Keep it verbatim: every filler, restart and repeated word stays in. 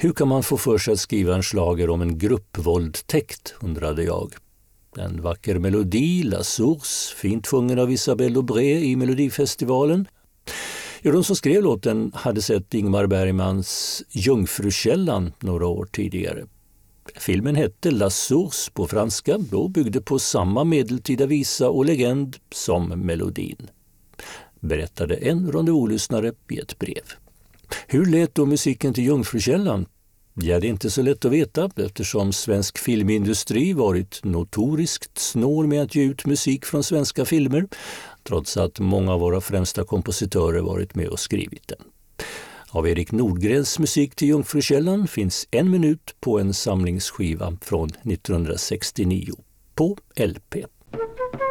Hur kan man få för sig att skriva en schlager om en gruppvåldtäkt, undrade jag. En vacker melodi, La Source, fint sjungen av Isabelle Aubray i Melodifestivalen. Jo, de som skrev låten hade sett Ingmar Bergmans Jungfrukällan några år tidigare. Filmen hette La Source på franska och byggde på samma medeltida visa och legend som melodin, berättade en rendezvous-lyssnare i ett brev. Hur lät då musiken till Jungfrukällan? Ja, det är inte så lätt att veta eftersom svensk filmindustri varit notoriskt snål med att ge ut musik från svenska filmer, trots att många av våra främsta kompositörer varit med och skrivit den. Av Erik Nordgrens musik till Jungfrukällan finns en minut på en samlingsskiva från nittonhundrasextionio på L P.